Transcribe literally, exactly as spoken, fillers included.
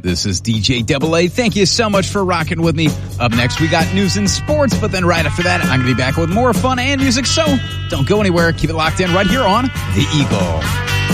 This is D J Double A. Thank you so much for rocking with me. Up next, we got news and sports, but then right after that, I'm going to be back with more fun and music, so don't go anywhere. Keep it locked in right here on The Eagle.